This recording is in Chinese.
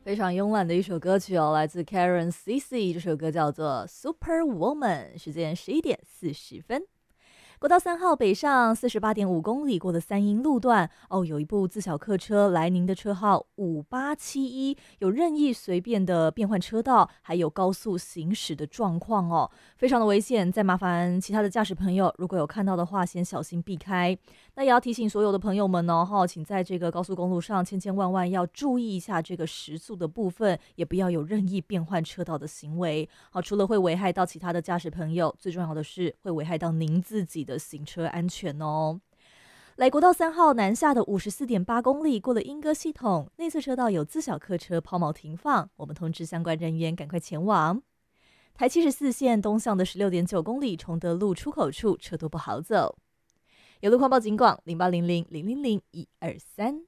非常慵懒的一首歌曲哦，来自 Karen CC， 这首歌叫做 Superwoman， 时间11:40。国道3号北上48.5公里过的三英路段哦，有一部自小客车来您的车号5871，有任意随便的变换车道，还有高速行驶的状况哦，非常的危险。再麻烦其他的驾驶朋友，如果有看到的话，先小心避开。那也要提醒所有的朋友们哦，请在这个高速公路上千万要注意一下这个时速的部分，也不要有任意变换车道的行为。好，除了会危害到其他的驾驶朋友，最重要的是会危害到您自己的行车安全哦。来国道3号南下的54.8公里，过了莺歌系统，内侧车道有自小客车抛锚停放，我们通知相关人员赶快前往。台74线东向的16.9公里，崇德路出口处车多不好走。有路况报警广0800000123。